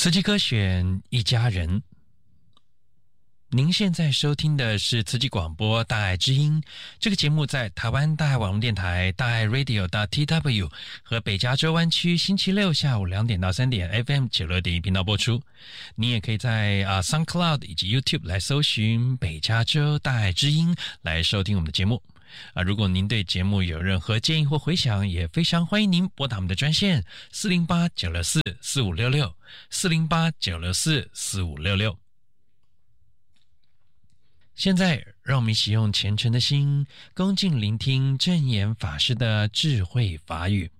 慈济歌选一家人。您现在收听的是慈济广播大爱之音，这个节目在台湾大爱网络电台大爱 radio.tw 和北加州湾区星期六下午2点到3点 FM 96.1频道播出。你也可以在SoundCloud 以及 YouTube 来搜寻北加州大爱之音来收听我们的节目。如果您对节目有任何建议或回响，也非常欢迎您拨打我们的专线408-964-4566 408-964-4566。现在让我们一起用虔诚的心恭敬聆听证严法师的智慧法语。